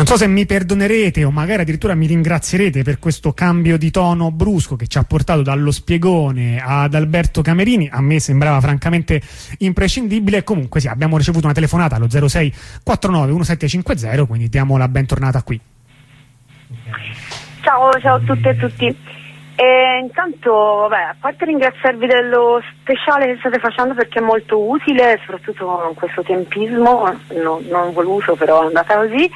so se mi perdonerete o magari addirittura mi ringrazierete per questo cambio di tono brusco che ci ha portato dallo spiegone ad Alberto Camerini. A me sembrava francamente imprescindibile. Comunque sì, abbiamo ricevuto una telefonata allo 06 49 1750, quindi diamo la bentornata qui. Ciao a tutte e tutti. Intanto, vabbè, a parte ringraziarvi dello speciale che state facendo perché è molto utile, soprattutto in questo tempismo, non voluto, però è andata così.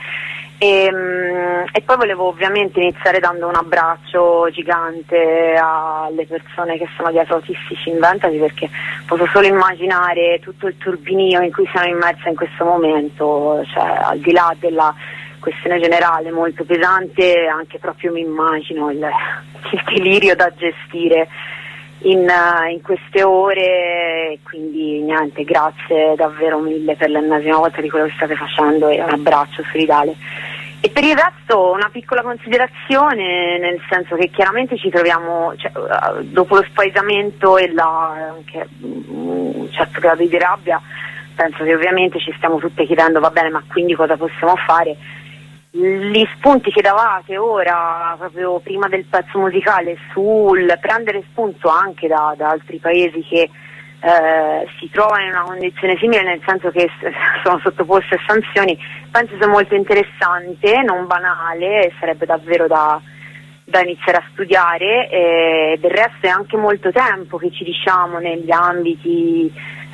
E poi volevo ovviamente iniziare dando un abbraccio gigante alle persone che sono dietro Autistici Inventati, perché posso solo immaginare tutto il turbinio in cui siamo immersi in questo momento, cioè al di là della questione generale molto pesante, anche proprio mi immagino il delirio da gestire in queste ore. Quindi niente, grazie davvero mille per l'ennesima volta di quello che state facendo e un abbraccio solidale. E per il resto una piccola considerazione, nel senso che chiaramente ci troviamo, cioè, dopo lo spaesamento e anche un certo grado di rabbia, penso che ovviamente ci stiamo tutte chiedendo, va bene, ma quindi cosa possiamo fare? Gli spunti che davate ora, proprio prima del pezzo musicale, sul prendere spunto anche da altri paesi che si trovano in una condizione simile, nel senso che sono sottoposti a sanzioni, penso sia molto interessante, non banale, e sarebbe davvero da iniziare a studiare. Del resto è anche molto tempo che ci diciamo negli ambiti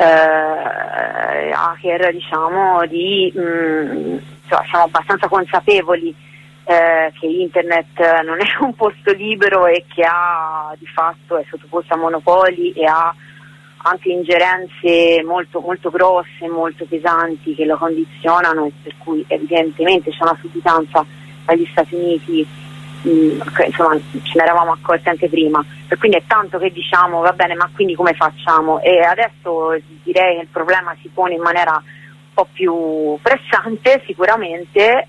hacker, diciamo, siamo abbastanza consapevoli che internet non è un posto libero e che di fatto è sottoposto a monopoli e ha anche ingerenze molto, molto grosse, molto pesanti che lo condizionano, e per cui evidentemente c'è una sudditanza dagli Stati Uniti, insomma ce ne eravamo accorti anche prima, e quindi è tanto che diciamo va bene, ma quindi come facciamo? E adesso direi che il problema si pone in maniera un po' più pressante sicuramente.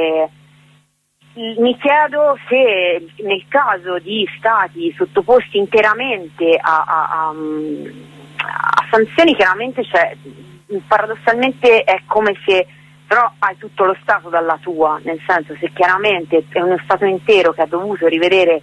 Mi chiedo se nel caso di stati sottoposti interamente a sanzioni, chiaramente, cioè, paradossalmente è come se però hai tutto lo Stato dalla tua, nel senso, se chiaramente è uno Stato intero che ha dovuto rivedere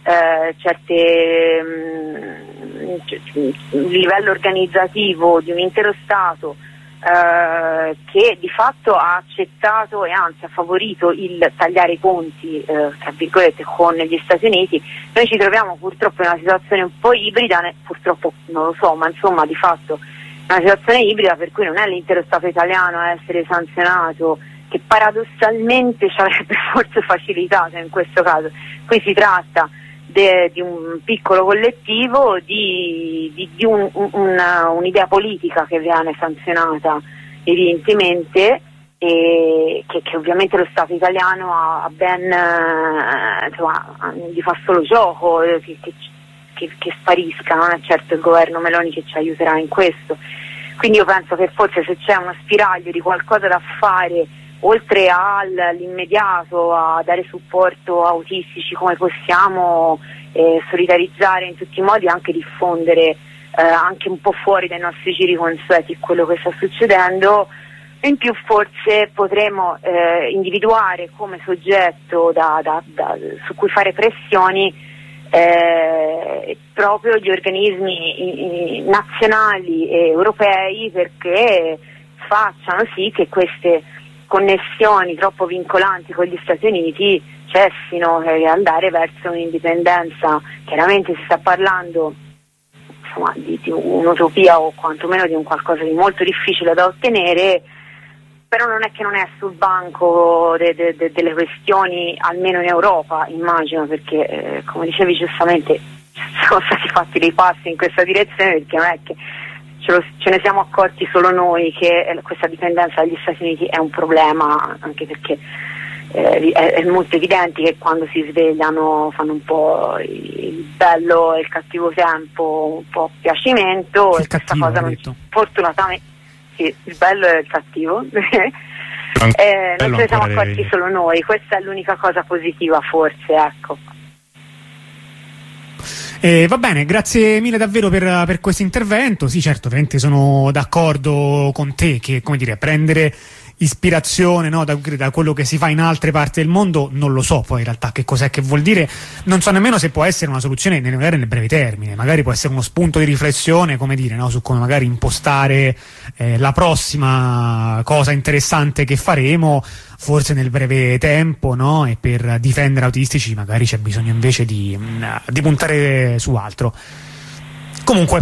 il livello organizzativo di un intero Stato, che di fatto ha accettato e anzi ha favorito il tagliare i ponti tra virgolette con gli Stati Uniti, noi ci troviamo purtroppo in una situazione un po' ibrida, purtroppo non lo so, ma insomma di fatto una situazione ibrida per cui non è l'intero Stato italiano a essere sanzionato, che paradossalmente ci avrebbe forse facilitato in questo caso. Qui si tratta di un piccolo collettivo, di un'idea politica che viene sanzionata evidentemente, e che ovviamente lo Stato italiano ha ben insomma, gli fa solo gioco che sparisca, non è certo il governo Meloni che ci aiuterà in questo. Quindi io penso che forse se c'è uno spiraglio di qualcosa da fare, oltre all'immediato a dare supporto a autistici, come possiamo solidarizzare in tutti i modi, anche diffondere anche un po' fuori dai nostri giri consueti quello che sta succedendo. In più forse potremo individuare come soggetto su cui fare pressioni proprio gli organismi nazionali e europei, perché facciano sì che queste connessioni troppo vincolanti con gli Stati Uniti cessino e andare verso un'indipendenza. Chiaramente si sta parlando, insomma, di un'utopia, o quantomeno di un qualcosa di molto difficile da ottenere, però non è che non è sul banco delle questioni, almeno in Europa, immagino, perché come dicevi giustamente sono stati fatti dei passi in questa direzione, perché non è che ce ne siamo accorti solo noi che questa dipendenza dagli Stati Uniti è un problema, anche perché è molto evidente che quando si svegliano fanno un po' il bello e il cattivo tempo, un po' piacimento, e questa cosa fortunatamente sì, il bello e il cattivo non ce ne siamo accorti solo noi, questa è l'unica cosa positiva forse, ecco. Va bene, grazie mille davvero per questo intervento. Sì, certo, ovviamente sono d'accordo con te che, come dire, prendere ispirazione, no, da quello che si fa in altre parti del mondo, non lo so poi in realtà che cos'è che vuol dire, non so nemmeno se può essere una soluzione magari nel breve termine, magari può essere uno spunto di riflessione, come dire, no, su come magari impostare la prossima cosa interessante che faremo, forse nel breve tempo, no? E per difendere autistici magari c'è bisogno invece di puntare su altro. Comunque,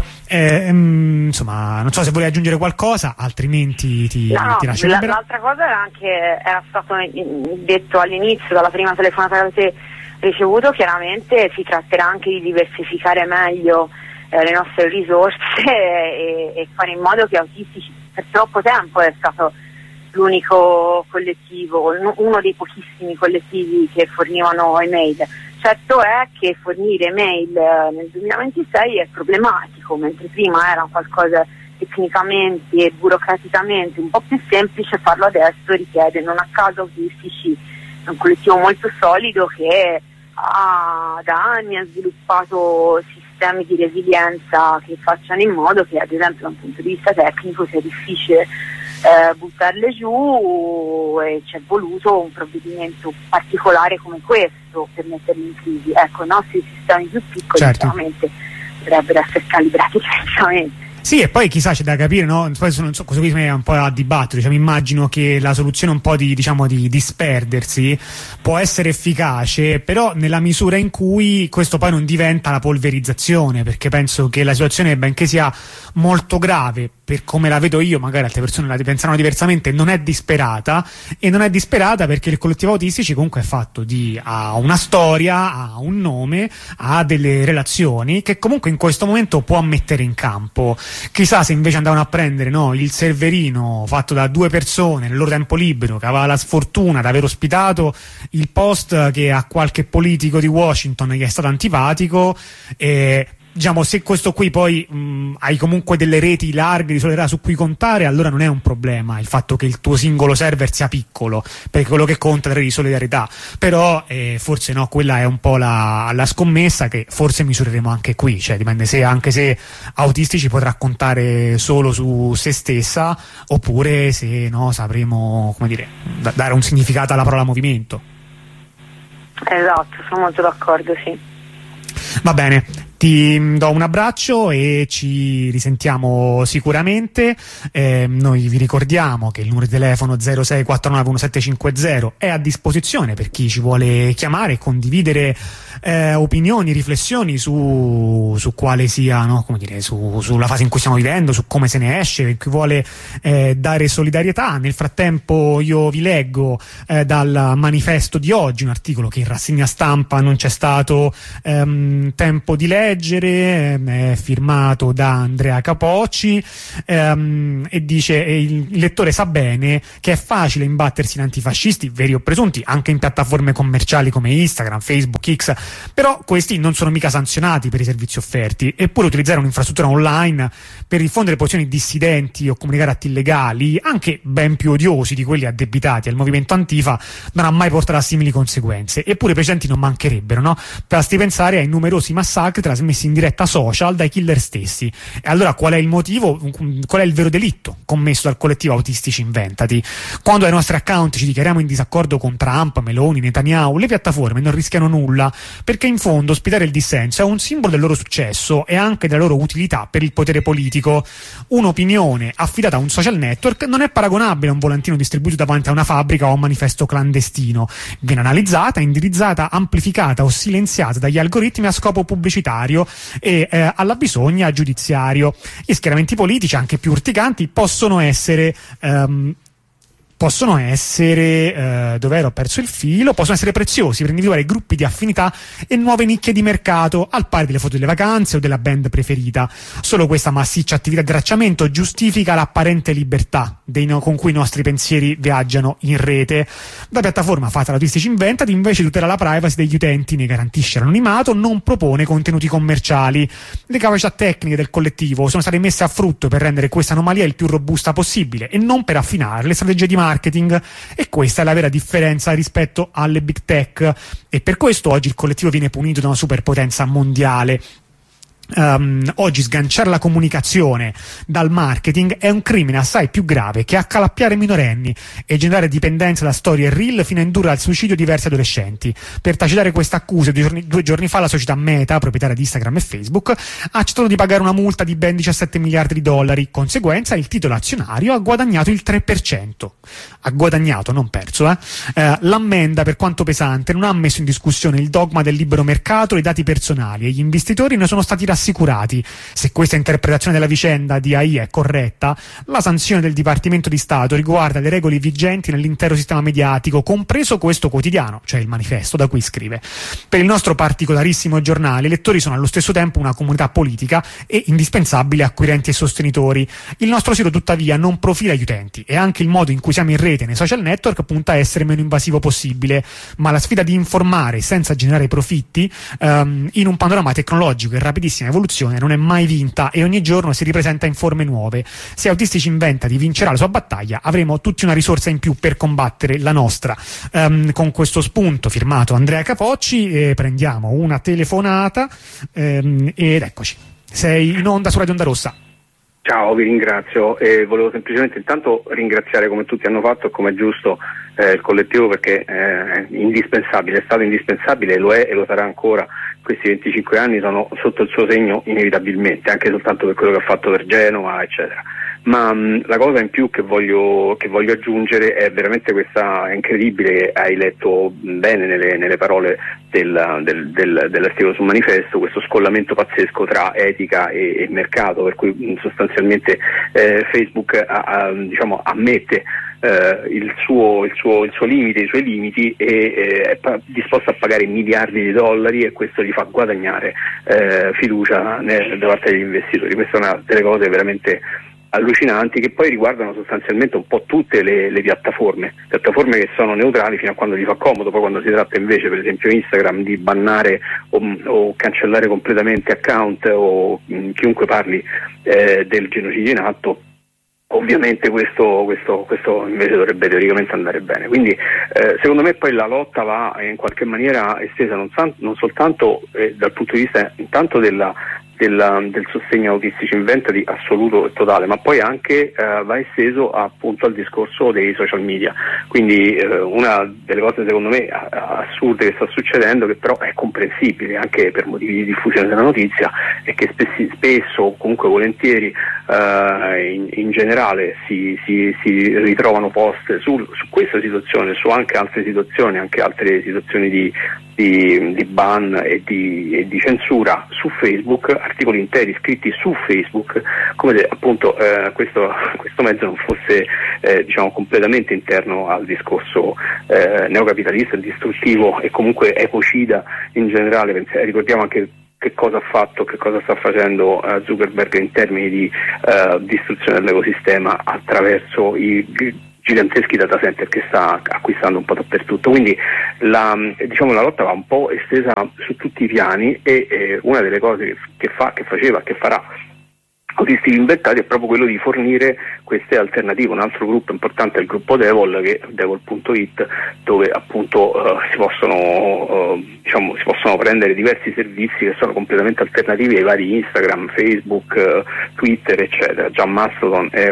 insomma, non so se vuoi aggiungere qualcosa, altrimenti ti lascio libera. L'altra cosa era stato detto all'inizio, dalla prima telefonata che avete ricevuto, chiaramente si tratterà anche di diversificare meglio le nostre risorse e fare in modo che autistici, per troppo tempo è stato l'unico collettivo, uno dei pochissimi collettivi che fornivano email. Certo è che fornire email nel 2026 è problematico, mentre prima era qualcosa tecnicamente e burocraticamente un po' più semplice, farlo adesso richiede, non a caso autistici è un collettivo molto solido che da anni ha sviluppato sistemi di resilienza che facciano in modo che, ad esempio, da un punto di vista tecnico sia difficile buttarle giù, e ci è voluto un provvedimento particolare come questo per metterli in crisi. Ecco, i nostri sistemi più piccoli sicuramente dovrebbero essere calibrati diversamente. Sì, e poi chissà, c'è da capire, no? Poi non so, questo qui è un po' a dibattere, diciamo, immagino che la soluzione un po' di disperdersi può essere efficace, però nella misura in cui questo poi non diventa la polverizzazione, perché penso che la situazione, benché sia molto grave, per come la vedo io, magari altre persone la pensano diversamente, non è disperata, e non è disperata perché il collettivo autistici comunque è fatto ha una storia, ha un nome, ha delle relazioni che comunque in questo momento può mettere in campo. Chissà se invece andavano a prendere, no, il serverino fatto da 2 persone nel loro tempo libero, che aveva la sfortuna di aver ospitato il post che a qualche politico di Washington gli è stato antipatico, e diciamo, se questo qui poi hai comunque delle reti larghe di solidarietà su cui contare, allora non è un problema il fatto che il tuo singolo server sia piccolo, perché quello che conta è la rete di solidarietà. Però forse no, quella è un po' la scommessa che forse misureremo anche qui, cioè dipende anche se autistici potrà contare solo su se stessa, oppure se no sapremo, come dire, dare un significato alla parola movimento. Esatto, sono molto d'accordo, sì. Va bene, ti do un abbraccio e ci risentiamo sicuramente. Noi vi ricordiamo che il numero di telefono 06491750 è a disposizione per chi ci vuole chiamare e condividere opinioni, riflessioni su quale sia, no, come dire, sulla fase in cui stiamo vivendo, su come se ne esce, per chi vuole dare solidarietà. Nel frattempo io vi leggo dal manifesto di oggi un articolo che in rassegna stampa non c'è stato tempo di leggere, è firmato da Andrea Capocci, e dice: il lettore sa bene che è facile imbattersi in antifascisti, veri o presunti, anche in piattaforme commerciali come Instagram, Facebook, X, però questi non sono mica sanzionati per i servizi offerti, eppure utilizzare un'infrastruttura online per diffondere posizioni dissidenti o comunicare atti illegali, anche ben più odiosi di quelli addebitati al movimento Antifa, non ha mai portato a simili conseguenze. Eppure i precedenti non mancherebbero, no? Basti pensare ai numerosi massacri trasmessi in diretta social dai killer stessi. E allora qual è il motivo, qual è il vero delitto commesso dal collettivo Autistici Inventati? Quando ai nostri account ci dichiariamo in disaccordo con Trump, Meloni, Netanyahu, le piattaforme non rischiano nulla, perché in fondo ospitare il dissenso è un simbolo del loro successo e anche della loro utilità per il potere politico. Un'opinione affidata a un social network non è paragonabile a un volantino distribuito davanti a una fabbrica o a un manifesto clandestino. Viene analizzata, indirizzata, amplificata o silenziata dagli algoritmi a scopo pubblicitario e alla bisogna giudiziario. Gli schieramenti politici, anche più urticanti, possono essere dove ero perso il filo, possono essere preziosi per individuare gruppi di affinità e nuove nicchie di mercato, al pari delle foto delle vacanze o della band preferita. Solo questa massiccia attività di tracciamento giustifica l'apparente libertà con cui i nostri pensieri viaggiano in rete. La piattaforma fatta da Autistici Inventati invece tutela la privacy degli utenti, ne garantisce l'anonimato, non propone contenuti commerciali. Le capacità tecniche del collettivo sono state messe a frutto per rendere questa anomalia il più robusta possibile e non per affinare le strategie di marketing, e questa è la vera differenza rispetto alle big tech, e per questo oggi il collettivo viene punito da una superpotenza mondiale. oggi sganciare la comunicazione dal marketing è un crimine assai più grave che accalappiare minorenni e generare dipendenza da storie reel fino a indurre al suicidio diversi adolescenti. Per tacitare queste accuse, 2 giorni fa la società Meta, proprietaria di Instagram e Facebook, ha accettato di pagare una multa di ben 17 miliardi di dollari. Conseguenza, il titolo azionario ha guadagnato il 3%. Ha guadagnato, non perso. L'ammenda, per quanto pesante, non ha messo in discussione il dogma del libero mercato e i dati personali, e gli investitori ne sono stati rassicurati. Se questa interpretazione della vicenda di AI è corretta, la sanzione del Dipartimento di Stato riguarda le regole vigenti nell'intero sistema mediatico, compreso questo quotidiano, cioè il Manifesto, da cui scrive. Per il nostro particolarissimo giornale, i lettori sono allo stesso tempo una comunità politica e indispensabili acquirenti e sostenitori. Il nostro sito, tuttavia, non profila gli utenti, e anche il modo in cui siamo in rete nei social network punta a essere meno invasivo possibile, ma la sfida di informare senza generare profitti in un panorama tecnologico e rapidissimo evoluzione non è mai vinta, e ogni giorno si ripresenta in forme nuove. Se Autistici Inventati vincerà la sua battaglia, avremo tutti una risorsa in più per combattere la nostra. Con questo spunto firmato Andrea Capocci prendiamo una telefonata ed eccoci, sei in onda su Radio Onda Rossa. Ciao, vi ringrazio e volevo semplicemente intanto ringraziare, come tutti hanno fatto e come è giusto, il collettivo, perché è indispensabile, è stato indispensabile, lo è e lo sarà ancora. Questi 25 anni sono sotto il suo segno inevitabilmente, anche soltanto per quello che ha fatto per Genova, eccetera. Ma la cosa in più che voglio aggiungere è veramente questa, è incredibile, hai letto bene nelle parole dell'articolo sul Manifesto, questo scollamento pazzesco tra etica e mercato, per cui sostanzialmente Facebook ammette il suo limite, i suoi limiti, e è disposto a pagare miliardi di dollari, e questo gli fa guadagnare fiducia da parte degli investitori. Questa è una delle cose veramente allucinanti, che poi riguardano sostanzialmente un po' tutte le piattaforme che sono neutrali fino a quando gli fa comodo. Poi quando si tratta invece, per esempio Instagram, di bannare o cancellare completamente account o chiunque parli del genocidio in atto, ovviamente questo invece dovrebbe teoricamente andare bene. Quindi secondo me poi la lotta va in qualche maniera estesa non soltanto dal punto di vista intanto del sostegno Autistici Inventati assoluto e totale, ma poi anche va esteso appunto al discorso dei social media. Quindi una delle cose secondo me assurde che sta succedendo, che però è comprensibile anche per motivi di diffusione della notizia, è che spesso o comunque volentieri in generale si ritrovano post su questa situazione, su anche altre situazioni di ban e di censura su Facebook, articoli interi scritti su Facebook, come se appunto questo mezzo non fosse completamente interno al discorso neocapitalista, distruttivo e comunque ecocida in generale. Ricordiamo anche che cosa ha fatto, che cosa sta facendo Zuckerberg in termini di distruzione dell'ecosistema attraverso i giganteschi data center che sta acquistando un po' dappertutto. Quindi la lotta va un po' estesa su tutti i piani, e una delle cose che faceva, che farà Autistici Inventati è proprio quello di fornire queste alternative. Un altro gruppo importante è il gruppo Devol, che è devol.it, dove appunto si possono prendere diversi servizi che sono completamente alternativi ai vari Instagram, Facebook, Twitter, eccetera. Già Mastodon è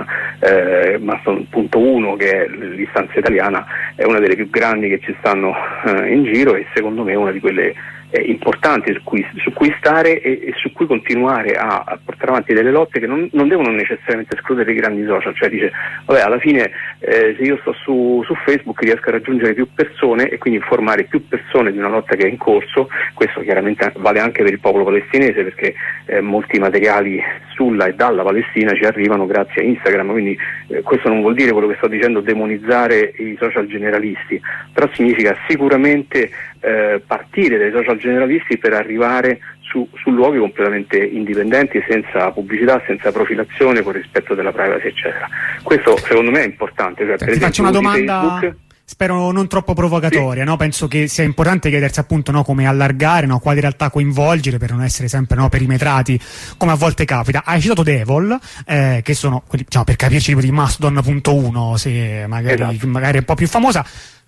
Mastodon.1, che è l'istanza italiana, è una delle più grandi che ci stanno in giro, e secondo me è una di quelle importanti su cui stare e su cui continuare a portare avanti delle lotte che non devono necessariamente escludere i grandi social. Cioè dice, vabbè, alla fine se io sto su Facebook riesco a raggiungere più persone e quindi informare più persone di una lotta che è in corso. Questo chiaramente vale anche per il popolo palestinese, perché molti materiali sulla e dalla Palestina ci arrivano grazie a Instagram. Quindi questo non vuol dire, quello che sto dicendo, demonizzare i social generalisti, però significa sicuramente partire dai social generalisti per arrivare su luoghi completamente indipendenti, senza pubblicità, senza profilazione, con rispetto della privacy, eccetera. Questo secondo me è importante. Cioè, ti faccio una domanda, Facebook, spero non troppo provocatoria, sì. No? Penso che sia importante chiedersi appunto come allargare, quali realtà coinvolgere per non essere sempre perimetrati, come a volte capita. Hai citato Devol, che sono quelli, per capirci, tipo di Mastodon.1, se magari è un po' più famosa.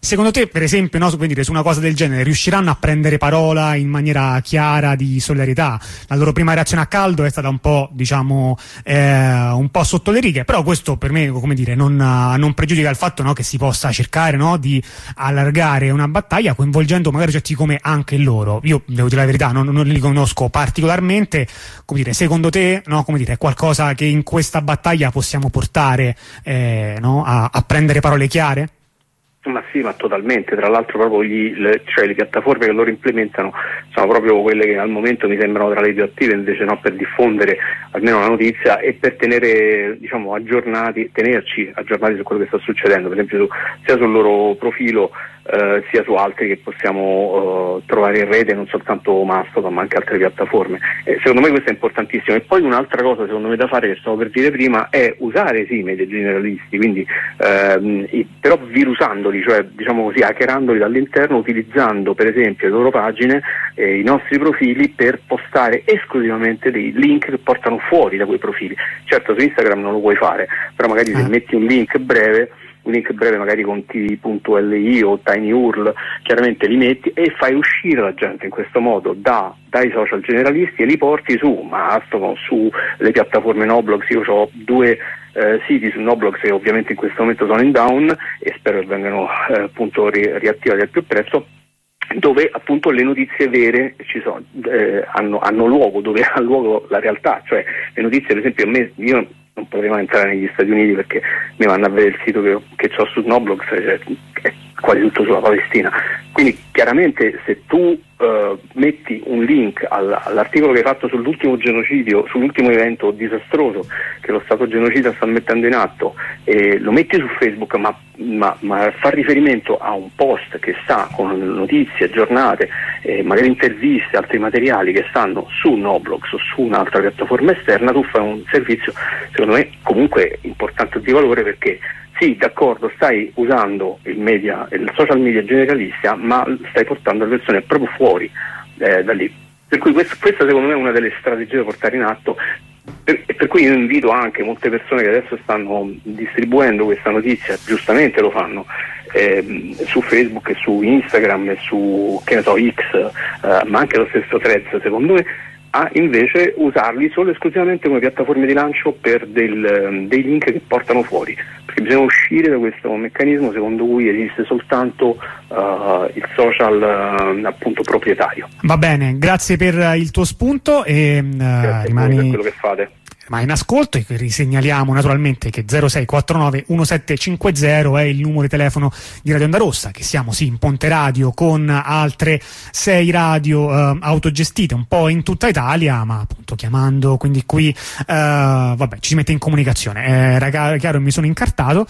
Secondo te, per esempio, no, su una cosa del genere, riusciranno a prendere parola in maniera chiara di solidarietà? La loro prima reazione a caldo è stata un po', diciamo, un po' sotto le righe, però questo per me, come dire, non pregiudica il fatto, no, che si possa cercare, no, di allargare una battaglia coinvolgendo magari soggetti come anche loro. Io devo dire la verità, non li conosco particolarmente. Come dire, secondo te, no, come dire, è qualcosa che in questa battaglia possiamo portare, no, a prendere parole chiare? Ma sì, ma totalmente. Tra l'altro proprio le piattaforme che loro implementano sono proprio quelle che al momento mi sembrano tra le più attive, invece no, per diffondere almeno la notizia e per tenere, diciamo, tenerci aggiornati su quello che sta succedendo, per esempio sia sul loro profilo sia su altri che possiamo trovare in rete, non soltanto Mastodon ma anche altre piattaforme. Secondo me questo è importantissimo. E poi un'altra cosa secondo me da fare, che stavo per dire prima, è usare sì i media generalisti, quindi però virusandoli, cioè diciamo così, hackerandoli dall'interno, utilizzando per esempio le loro pagine, i nostri profili, per postare esclusivamente dei link che portano fuori da quei profili. Certo, su Instagram non lo puoi fare, però magari se metti un link breve magari con t.li o tinyurl, chiaramente li metti e fai uscire la gente in questo modo dai social generalisti e li porti su Mastodon, su le piattaforme Noblogs. Io ho 2 siti su Noblogs che ovviamente in questo momento sono in down e spero che vengano appunto riattivati al più presto, dove appunto le notizie vere ci sono, hanno luogo, dove ha luogo la realtà, cioè le notizie, per esempio io non potevo entrare negli Stati Uniti perché mi vanno a vedere il sito che ho su Noblogs, cioè, è quasi tutto sulla Palestina. Quindi chiaramente se tu metti un link all'articolo che hai fatto sull'ultimo genocidio, sull'ultimo evento disastroso che lo Stato genocida sta mettendo in atto, e lo metti su Facebook, ma fa riferimento a un post che sta con notizie aggiornate, magari interviste, altri materiali che stanno su Noblogs o su un'altra piattaforma esterna, tu fai un servizio secondo me comunque importante e di valore, perché sì, d'accordo, stai usando il social media generalista, ma stai portando le persone proprio fuori da lì. Per cui questa secondo me è una delle strategie da portare in atto, per cui io invito anche molte persone che adesso stanno distribuendo questa notizia, giustamente lo fanno, su Facebook e su Instagram e su, che ne so, X, ma anche lo stesso Threads, secondo me, a invece usarli solo e esclusivamente come piattaforme di lancio per dei link che portano fuori, perché bisogna uscire da questo meccanismo secondo cui esiste soltanto il social appunto proprietario. Va bene, grazie per il tuo spunto e rimani per quello che fate. Ma in ascolto, e risegnaliamo naturalmente che 0649 1750 è il numero di telefono di Radio Onda Rossa, che siamo sì in Ponte Radio con altre 6 radio autogestite un po' in tutta Italia, ma appunto chiamando, quindi qui vabbè, ci si mette in comunicazione. Era chiaro, mi sono incartato.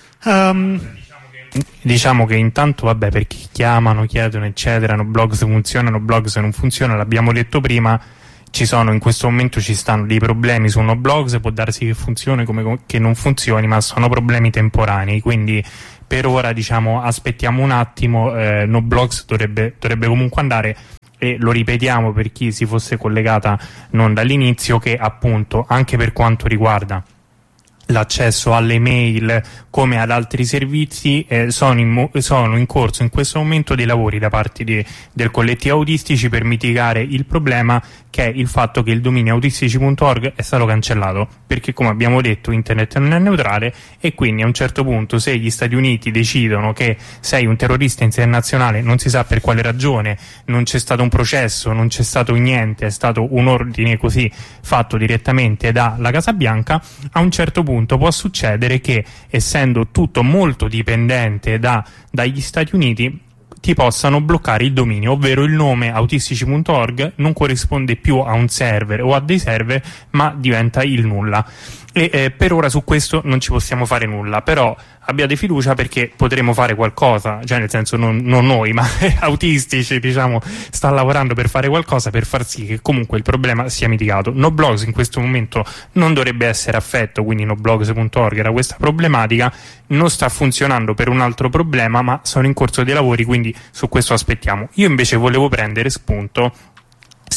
Diciamo che intanto, vabbè, per chi chiamano, chiedono eccetera, Noblogs funzionano, Noblogs non funzionano, l'abbiamo detto prima. In questo momento ci stanno dei problemi su Noblogs, può darsi che funzioni come che non funzioni, ma sono problemi temporanei, quindi per ora diciamo aspettiamo un attimo. Noblogs dovrebbe comunque andare, e lo ripetiamo per chi si fosse collegata non dall'inizio, che appunto anche per quanto riguarda l'accesso alle mail come ad altri servizi sono in corso in questo momento dei lavori da parte del collettivo autistici per mitigare il problema, che è il fatto che il dominio autistici.org è stato cancellato, perché come abbiamo detto internet non è neutrale, e quindi a un certo punto, se gli Stati Uniti decidono che sei un terrorista internazionale, non si sa per quale ragione, non c'è stato un processo, non c'è stato niente, è stato un ordine così fatto direttamente dalla Casa Bianca, a un certo punto può succedere che, essendo tutto molto dipendente dagli Stati Uniti, ti possano bloccare il dominio, ovvero il nome autistici.org non corrisponde più a un server o a dei server, ma diventa il nulla. E per ora su questo non ci possiamo fare nulla, però abbiate fiducia, perché potremo fare qualcosa, cioè nel senso non noi, ma autistici diciamo sta lavorando per fare qualcosa per far sì che comunque il problema sia mitigato. Noblogs in questo momento non dovrebbe essere affetto, quindi noblogs.org era questa problematica, non sta funzionando per un altro problema, ma sono in corso dei lavori, quindi su questo aspettiamo. Io invece volevo prendere spunto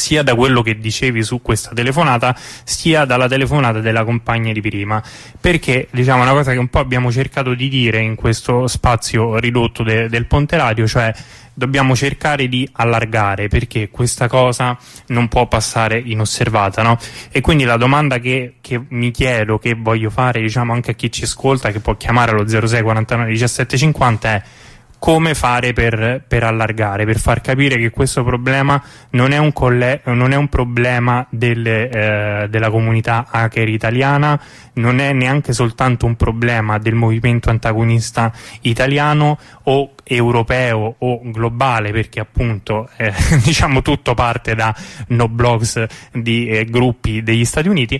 sia da quello che dicevi su questa telefonata, sia dalla telefonata della compagna di prima, perché diciamo una cosa che un po' abbiamo cercato di dire in questo spazio ridotto del Ponte Radio, cioè dobbiamo cercare di allargare, perché questa cosa non può passare inosservata, no? E quindi la domanda che mi chiedo, che voglio fare diciamo anche a chi ci ascolta, che può chiamare allo 06 49 17 50, è: come fare per allargare, per far capire che questo problema non è un problema della comunità hacker italiana, non è neanche soltanto un problema del movimento antagonista italiano o europeo o globale, perché appunto diciamo tutto parte da no blogs di gruppi degli Stati Uniti,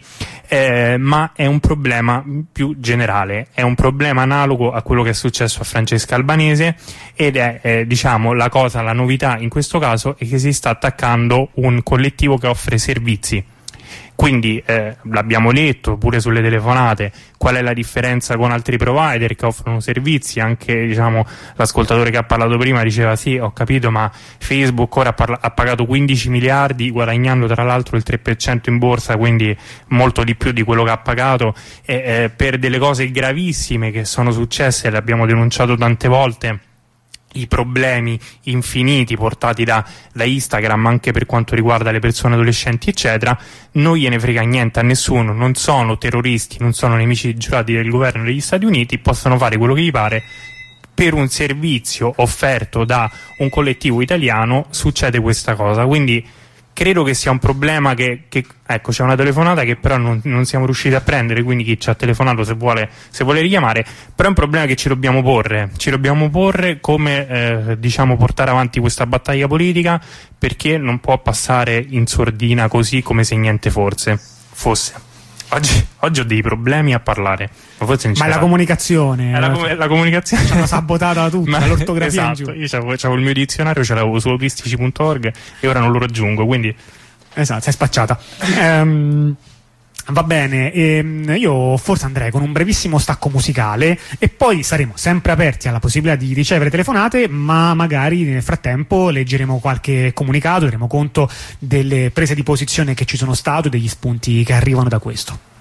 ma è un problema più generale, è un problema analogo a quello che è successo a Francesca Albanese, ed è diciamo la novità in questo caso è che si sta attaccando un collettivo che offre servizi. Quindi l'abbiamo detto pure sulle telefonate, qual è la differenza con altri provider che offrono servizi. Anche diciamo l'ascoltatore che ha parlato prima diceva: sì, ho capito, ma Facebook ora ha pagato 15 miliardi guadagnando tra l'altro il 3% in borsa, quindi molto di più di quello che ha pagato, per delle cose gravissime che sono successe, le abbiamo denunciato tante volte, i problemi infiniti portati da Instagram anche per quanto riguarda le persone adolescenti eccetera. Non gliene frega niente a nessuno, non sono terroristi, non sono nemici giurati del governo degli Stati Uniti, possono fare quello che gli pare. Per un servizio offerto da un collettivo italiano succede questa cosa, quindi credo che sia un problema che ecco, c'è una telefonata che però non siamo riusciti a prendere, quindi chi ci ha telefonato se vuole richiamare, però è un problema che ci dobbiamo porre come diciamo portare avanti questa battaglia politica, perché non può passare in sordina così come se niente fosse. Oggi ho dei problemi a parlare, ma la comunicazione la comunicazione ci hanno sabotata tutta, l'ortografia esatto, io c'avevo il mio dizionario, ce l'avevo su autistici.org e ora non lo raggiungo, quindi esatto, sei spacciata. Va bene, io forse andrei con un brevissimo stacco musicale e poi saremo sempre aperti alla possibilità di ricevere telefonate, ma magari nel frattempo leggeremo qualche comunicato, daremo conto delle prese di posizione che ci sono state, degli spunti che arrivano da questo.